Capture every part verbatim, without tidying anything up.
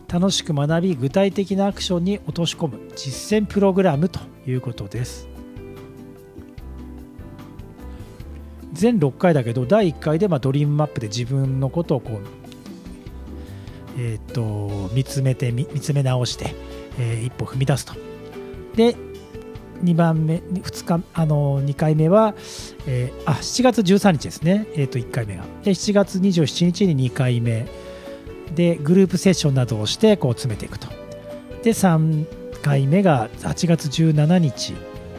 楽しく学び具体的なアクションに落とし込む実践プログラムということです。全ろっかいだけどだいいっかいでまあドリームマップで自分のことをこう、えー、と見つめて見つめ直して、えー、一歩踏み出すと。でにばんめふつかあのにかいめは、えー、あしちがつじゅうさんにちですね、えー、といっかいめがでしちがつにじゅうしちにちににかいめでグループセッションなどをしてこう詰めていくと。でさんかいめがはちがつじゅうしちにち、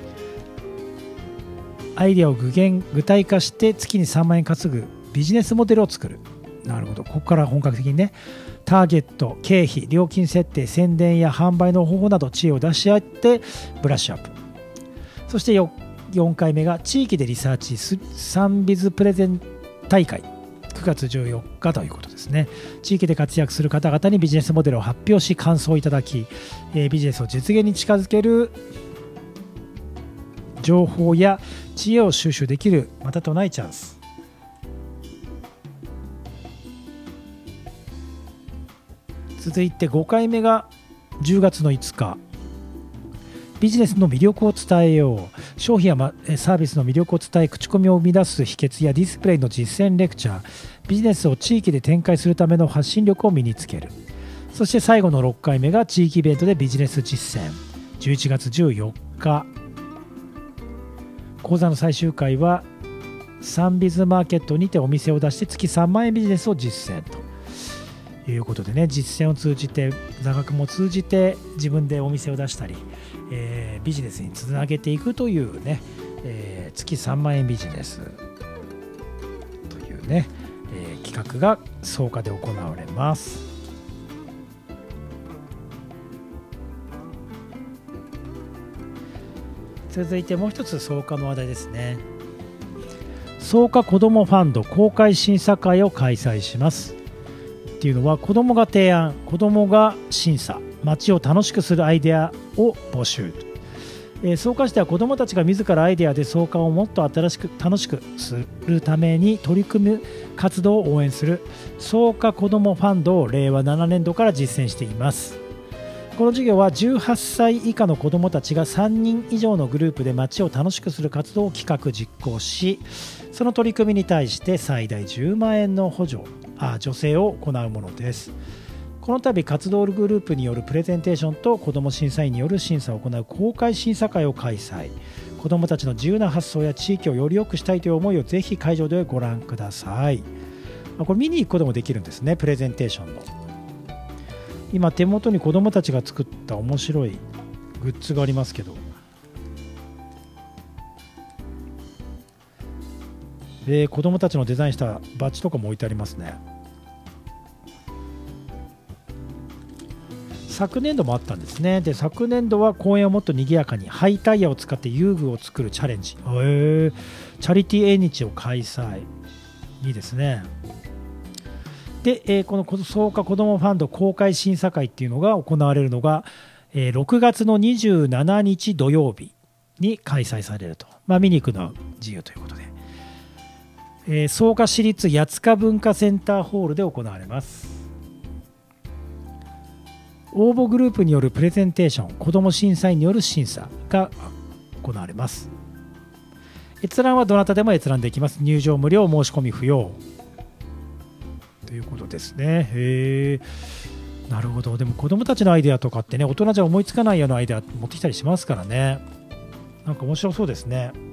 アイデアを具現具体化して月にさんまんえん稼ぐビジネスモデルを作る。なるほど、ここから本格的にね、ターゲット、経費、料金設定、宣伝や販売の方法など知恵を出し合ってブラッシュアップ。そして よんかいめが地域でリサーチサンビズプレゼン大会、くがつじゅうよっかということですね。地域で活躍する方々にビジネスモデルを発表し感想をいただき、えー、ビジネスを実現に近づける情報や知恵を収集できるまたとないチャンス。続いてごかいめがじゅうがつのいつか、ビジネスの魅力を伝えよう。商品やサービスの魅力を伝え口コミを生み出す秘訣やディスプレイの実践レクチャー、ビジネスを地域で展開するための発信力を身につける。そして最後のろっかいめが地域イベントでビジネス実践、じゅういちがつじゅうよっか。講座の最終回はサンビズマーケットにてお店を出して月さんまんえんビジネスを実践ということでね、実践を通じて座学も通じて自分でお店を出したり、えー、ビジネスにつなげていくというね、えー、月さんまんえんビジネスというね、えー、企画が草加で行われます。続いてもう一つ草加の話題ですね。草加子どもファンド公開審査会を開催しますっていうのは、子どもが提案、子どもが審査、街を楽しくするアイデアを募集。えー、草加市では子どもたちが自らアイデアで草加をもっと新しく楽しくするために取り組む活動を応援する草加子どもファンドをれいわななねんどから実践しています。この授業はじゅうはっさい以下の子どもたちがさんにん以上のグループで街を楽しくする活動を企画実行し、その取り組みに対して最大じゅうまんえんの補助あ助成を行うものです。この度活動グループによるプレゼンテーションと子ども審査員による審査を行う公開審査会を開催。子どもたちの自由な発想や地域をより良くしたいという思いをぜひ会場でご覧ください。これ見に行くこともできるんですね、プレゼンテーションの。今手元に子どもたちが作った面白いグッズがありますけど、で子どもたちのデザインしたバッジとかも置いてありますね。昨年度もあったんですね。で昨年度は公園をもっと賑やかにハイタイヤを使って遊具を作るチャレンジ、へーチャリティー縁日を開催、いいですね。で、えー、この草加子どもファンド公開審査会っていうのが行われるのが、えー、ろくがつのにじゅうしちにち土曜日に開催されると、まあ、見に行くのは自由ということで、えー、草加市立八塚文化センターホールで行われます。応募グループによるプレゼンテーション、子ども審査員による審査が行われます。閲覧はどなたでも閲覧できます。入場無料、申し込み不要ということですね。へー、なるほど。でも子どもたちのアイデアとかってね、大人じゃ思いつかないようなアイデア持ってきたりしますからね。なんか面白そうですね。